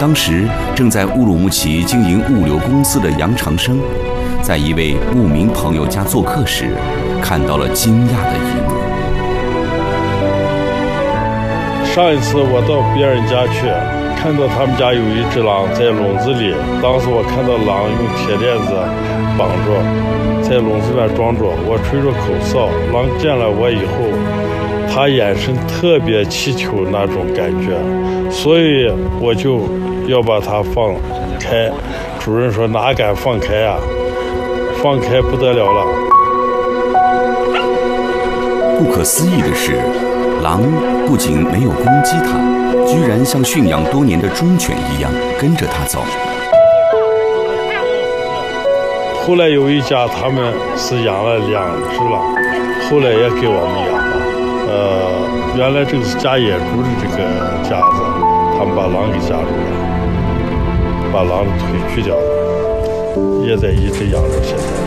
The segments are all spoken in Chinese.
当时正在乌鲁木齐经营物流公司的杨长生，在一位不明朋友家做客时，看到了惊讶的一幕。 上一次我到别人家去，看到他们家有一只狼在笼子里，当时我看到狼用铁链子绑着，在笼子里面装着，我吹着口哨，狼见了我以后，他眼神特别祈求那种感觉，所以我就要把它放开。主人说哪敢放开啊，放开不得了了。 不可思议的是，狼不仅没有攻击他，居然像驯养多年的忠犬一样跟着他走。 后来有一家他们是养了2只狼，后来也给我们养了。原来这个是家野猪的这个家子，他们把狼给夹住了，把狼的腿锯掉了，也在一直养着现在。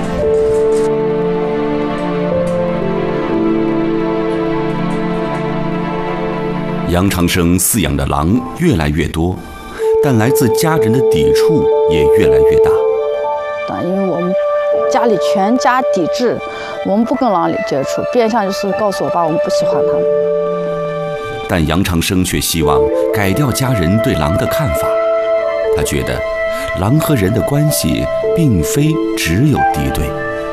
杨长生饲养的狼越来越多，但来自家人的抵触也越来越大。 因为我们家里全家抵制，我们不跟狼接触，变相就是告诉我爸我们不喜欢他们。 但杨长生却希望改掉家人对狼的看法。他觉得狼和人的关系并非只有敌对。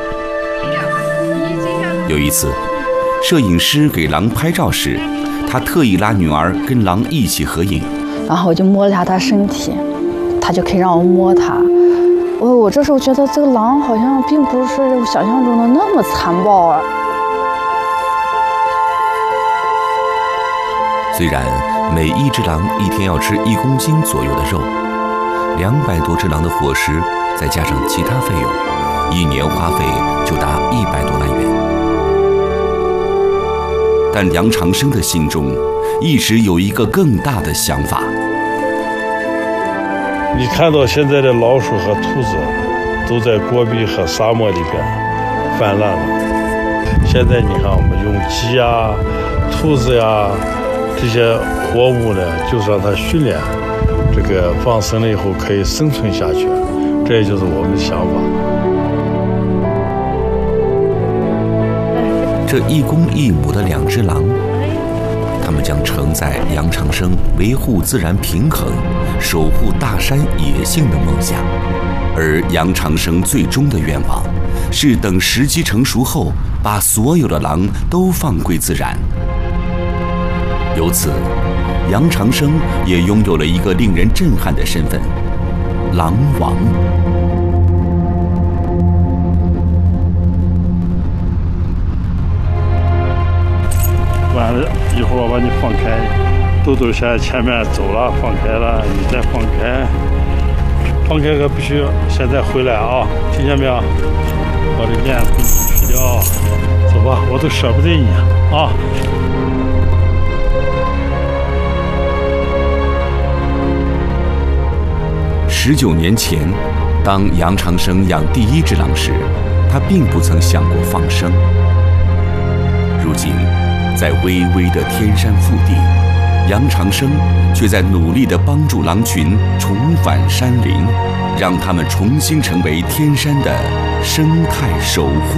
有一次，摄影师给狼拍照时，他特意拉女儿跟狼一起合影， 然后我就摸了一下他身体，他就可以让我摸他。我这时候觉得这个狼好像并不是我想象中的那么残暴啊。 虽然每一只狼一天要吃1公斤左右的肉，200多只狼的伙食，再加上其他费用，一年花费就达100多万元。但杨长生的心中一直有一个更大的想法。 你看到现在的老鼠和兔子都在戈壁和沙漠里边泛滥了。现在你看我们用鸡啊、兔子呀这些活物呢，就是让它训练，这个放生了以后可以生存下去，这也就是我们的想法。 这1公1母的2只狼，它们将承载杨长生维护自然平衡、守护大山野性的梦想。而杨长生最终的愿望是等时机成熟后，把所有的狼都放归自然。由此，杨长生也拥有了一个令人震撼的身份——狼王。 完了一会儿我把你放开，豆豆现在前面走了，放开了，你再放开，放开可必须现在回来啊，听见没有？把这链子取掉，走吧，我都舍不得你啊。 19年前，当杨长生养第1只狼时，他并不曾想过放生。如今，在巍巍的天山腹地，杨长生却在努力地帮助狼群重返山林，让它们重新成为天山的生态守护